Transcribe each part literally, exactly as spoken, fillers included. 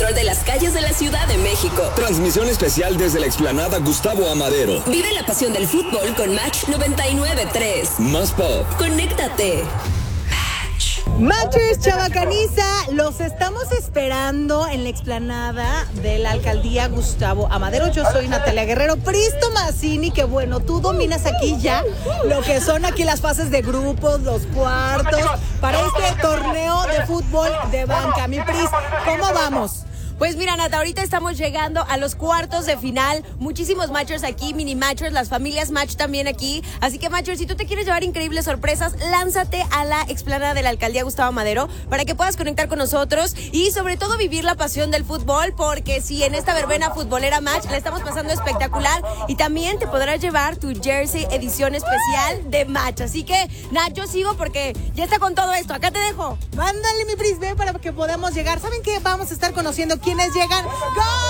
mejor de las calles de la Ciudad de México. Transmisión especial desde la explanada Gustavo Amadero. Vive la pasión del fútbol con Match noventa y nueve punto tres. Más pop. Conéctate. Matchers Chavacaniza, los estamos esperando en la explanada de la alcaldía Gustavo Amadero. Yo soy Natalia Guerrero. Pristo Mazzini, que bueno, tú dominas aquí ya lo que son aquí las fases de grupos, los cuartos, para este torneo de fútbol de banca. Mi Pris, ¿cómo vamos? Pues mira, Nata, ahorita estamos llegando a los cuartos de final. Muchísimos matchers aquí, mini matchers, las familias match también aquí. Así que, matchers, si tú te quieres llevar increíbles sorpresas, lánzate a la explanada de la alcaldía Gustavo Amadero para que puedas conectar con nosotros y sobre todo vivir la pasión del fútbol, porque si en esta verbena futbolera match la estamos pasando espectacular y también te podrás llevar tu jersey edición especial de match. Así que, Nat, yo sigo porque ya está con todo esto. Acá te dejo. Mándale, mi Pris, ven para que podamos llegar. ¿Saben qué? Vamos a estar conociendo quiénes llegan. ¡Gol!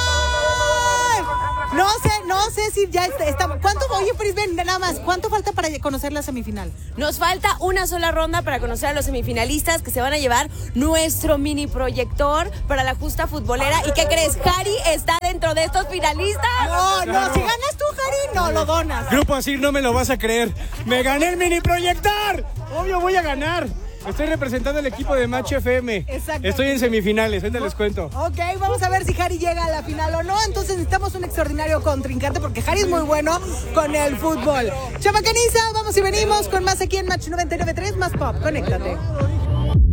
No sé, no sé si ya está. está ¿Cuánto? Oye, Pris, ven, nada más. ¿Cuánto falta para conocer la semifinal? Nos falta una sola ronda para conocer a los semifinalistas que se van a llevar nuestro mini proyector para la justa futbolera. ¿Y qué crees? Harry está dentro de estos finalistas. No, no, si ganas tú, Harry, no lo donas. Grupo Asir, no me lo vas a creer. ¡Me gané el mini proyector! Obvio voy a ganar. Estoy representando al equipo de Match F M. Exacto. Estoy en semifinales, ahorita les cuento. Ok, vamos a ver si Harry llega a la final o no. Entonces necesitamos un extraordinario contrincante porque Harry es muy bueno con el fútbol. Chavacaniza, vamos y venimos con más aquí en Match noventa y nueve punto tres, más pop. Conéctate.